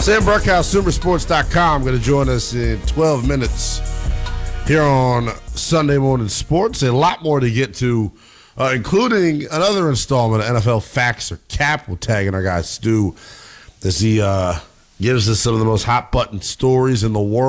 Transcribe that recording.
Sam Burkhouse, SumerSports.com, going to join us in 12 minutes here on Sunday Morning Sports. A lot more to get to, including another installment of NFL Facts or Cap. We'll tag in our guy Stu as he gives us some of the most hot-button stories in the world.